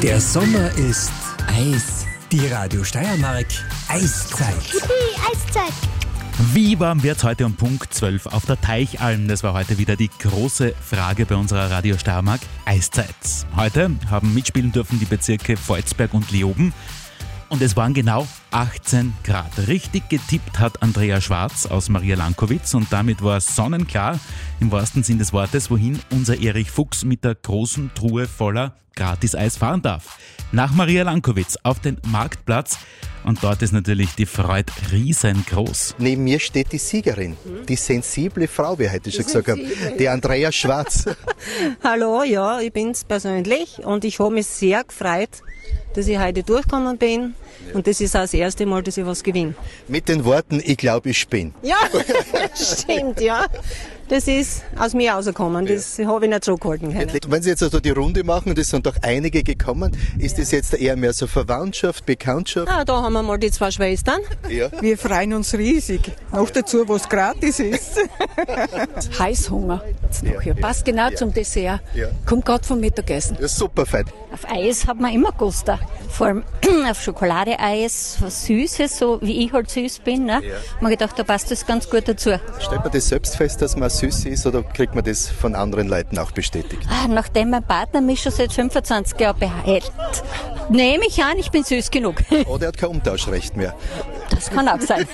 Der Sommer ist Eis. Die Radio Steiermark Eiszeit. Eiszeit. Wie warm wird's heute um Punkt 12 auf der Teichalm? Das war heute wieder die große Frage bei unserer Radio Steiermark Eiszeit. Heute haben mitspielen dürfen die Bezirke Volzberg und Leoben. Und es waren genau 18 Grad. Richtig getippt hat Andrea Schwarz aus Maria Lankowitz und damit war es sonnenklar, im wahrsten Sinn des Wortes, wohin unser Erich Fuchs mit der großen Truhe voller Gratis-Eis fahren darf. Nach Maria Lankowitz auf den Marktplatz und dort ist natürlich die Freude riesengroß. Neben mir steht die Siegerin, die sensible Frau, wie ich heute schon gesagt habe, die Andrea Schwarz. Hallo, ja, ich bin's persönlich und ich habe mich sehr gefreut, dass ich heute durchgekommen bin und das ist auch das erste Mal, dass ich was gewinne. Mit den Worten, ich glaube, ich bin. Ja, stimmt, ja. Das ist aus mir rausgekommen, das habe ich nicht zurückhalten können. Wenn Sie jetzt also die Runde machen, und es sind doch einige gekommen, ist das jetzt eher mehr so Verwandtschaft, Bekanntschaft? Ah, da haben wir mal die zwei Schwestern. Ja. Wir freuen uns riesig. Noch dazu, was gratis ist. Heißhunger. Ja. Passt genau zum Dessert. Ja. Kommt gerade vom Mittagessen. Ja, super fein. Auf Eis hat man immer Gust. Vor allem auf Schokoladeeis, was Süßes, so wie ich halt süß bin. Ne? Ja. Man gedacht, da passt das ganz gut dazu. Stellt man das selbst fest, dass man süß ist, oder kriegt man das von anderen Leuten auch bestätigt? Nachdem mein Partner mich schon seit 25 Jahren behält, nehme ich an, ich bin süß genug. Oder er hat kein Umtauschrecht mehr. Das kann auch sein.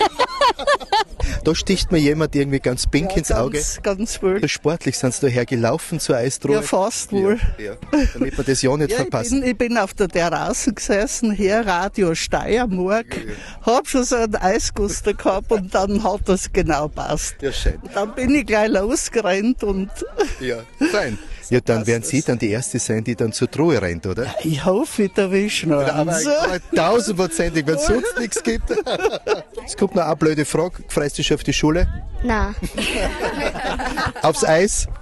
Da sticht mir jemand irgendwie ganz pink ins Auge. Ganz wohl. Sportlich sind Sie daher gelaufen zur Eistruhe? Ja, fast wohl. Ja, damit wir das ja nicht verpassen. Ich bin auf der Terrasse gesessen, hier Radio Steiermark, hab schon so einen Eisguster gehabt und dann hat das genau passt. Ja, schön. Dann bin ich gleich losgerannt und Ja, fein. Ja, dann werden Sie dann die Erste sein, die dann zur Truhe rennt, oder? ich hoffe, ich erwische noch Aber eins. 1000%ig, wenn es sonst nichts gibt. Es kommt noch eine blöde Frage. Freust du dich auf die Schule? Nein. Aufs Eis?